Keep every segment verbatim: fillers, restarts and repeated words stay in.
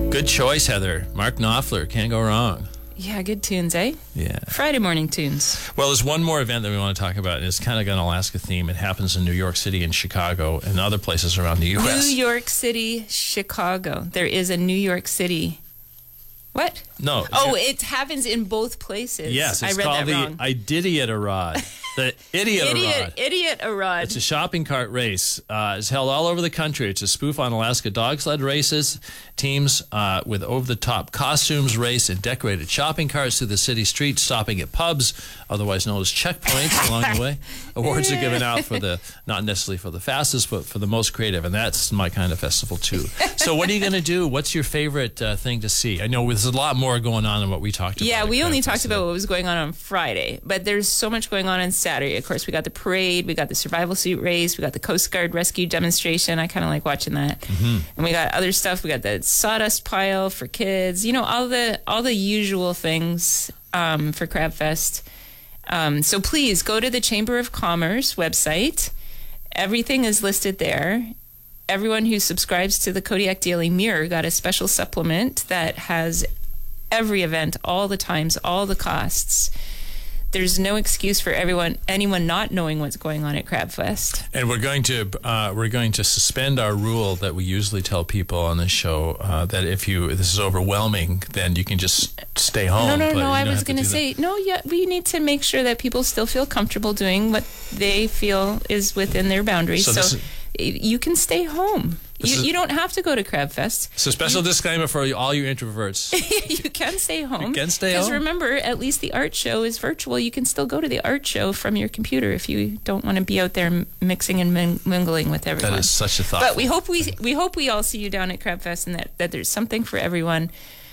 Good choice, Heather. Mark Knopfler. Can't go wrong. Yeah, good tunes, eh? Yeah. Friday morning tunes. Well, there's one more event that we want to talk about, and it's kind of got an Alaska theme. It happens in New York City and Chicago and other places around the U S New York City, Chicago. There is a New York City. What? No. Oh, it happens in both places. Yes, it's I read called that the wrong. Iditarod. The Iditarod. Idiot, idiot Arod. It's a shopping cart race. Uh, it's held all over the country. It's a spoof on Alaska dog sled races. Teams uh, with over-the-top costumes race in decorated shopping carts through the city streets, stopping at pubs, otherwise known as checkpoints along the way. Awards are given out for the, not necessarily for the fastest, but for the most creative, and that's my kind of festival, too. So what are you going to do? What's your favorite uh, thing to see? I know there's a lot more going on than what we talked about. Yeah, we only talked today. about what was going on on Friday, but there's so much going on on Saturday. Of course, we got the parade, we got the survival suit race, we got the Coast Guard rescue demonstration. I kind of like watching that. Mm-hmm. And we got other stuff. We got the sawdust pile for kids. You know, all the all the usual things um, for Crab Fest. Um, so please go to the Chamber of Commerce website. Everything is listed there. Everyone who subscribes to the Kodiak Daily Mirror got a special supplement that has every event, all the times, all the costs. There's no excuse for everyone, anyone not knowing what's going on at Crab Fest. And we're going to uh, we're going to suspend our rule that we usually tell people on this show uh, that if you this is overwhelming, then you can just stay home. No, no, but no. you I don't was have to going to do say no. Yeah, we need to make sure that people still feel comfortable doing what they feel is within their boundaries. So So, this is- you can stay home. You, is- you don't have to go to Crab Fest. So special disclaimer for all you introverts. You can stay home. You can stay Because home. remember, at least the art show is virtual. You can still go to the art show from your computer if you don't want to be out there mixing and min- mingling with everyone. That is such a thought. But we hope we we hope we all see you down at Crab Fest and that, that there's something for everyone.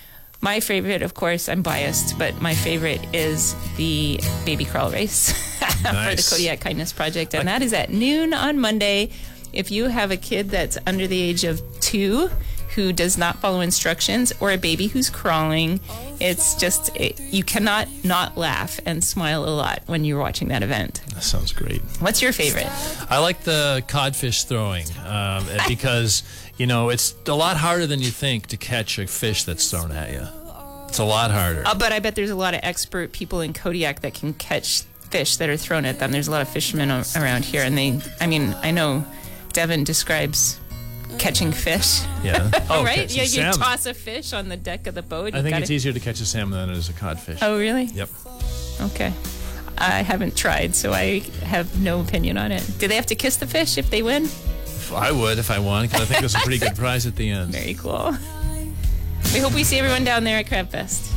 My favorite, of course, I'm biased, but my favorite is the baby crawl race for the Nice. Kodiak Kindness Project, and that is at noon on Monday. If you have a kid that's under the age of two who does not follow instructions or a baby who's crawling, it's just, it, you cannot not laugh and smile a lot when you're watching that event. That sounds great. What's your favorite? I like the codfish throwing um, because, you know, it's a lot harder than you think to catch a fish that's thrown at you. It's a lot harder. Uh, but I bet there's a lot of expert people in Kodiak that can catch fish that are thrown at them. There's a lot of fishermen o- around here, and they, I mean, I know Devin describes catching fish. Yeah. Oh, right? catching Yeah, you salmon. toss a fish on the deck of the boat. I you think gotta... it's easier to catch a salmon than it is a codfish. Oh, really? Yep. Okay. I haven't tried, so I have no opinion on it. Do they have to kiss the fish if they win? I would if I won, because I think there's a pretty good prize at the end. Very cool. We hope we see everyone down there at Crab Fest.